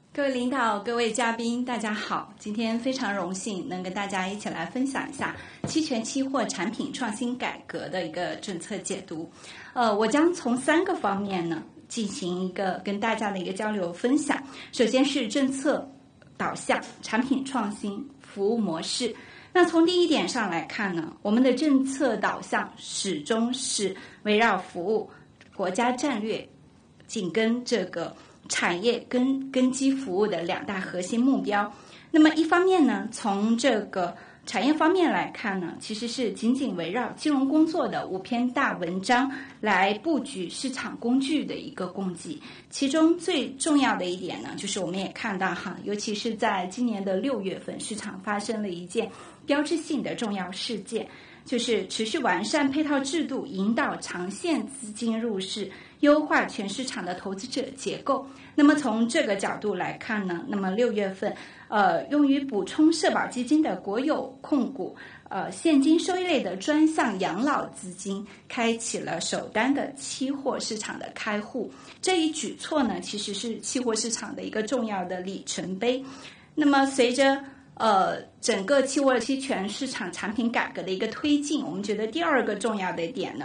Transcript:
各位领导、各位嘉宾，大家好！今天非常荣幸能跟大家一起来分享一下期权期货产品创新改革的一个政策解读。我将从3个方面呢进行一个跟大家的一个交流分享。首先是政策导向、产品创新、服务模式。那从第一点上来看呢，我们的政策导向始终是围绕服务、国家战略，紧跟这个产业根基服务的2大核心目标。那么一方面呢，从这个产业方面来看呢，其实是紧紧围绕金融工作的5篇大文章来布局市场工具的一个供给。其中最重要的一点呢，就是我们也看到尤其是在今年的6月份，市场发生了一件标志性的重要事件，就是持续完善配套制度，引导长线资金入市，优化全市场的投资者结构。那么从这个角度来看呢，那么6月份用于补充社保基金的国有控股现金收益类的专项养老资金开启了首单的期货市场的开户。这一举措呢，其实是期货市场的一个重要的里程碑。那么随着整个期货期权市场产品改革的一个推进，我们觉得第2个重要的点呢，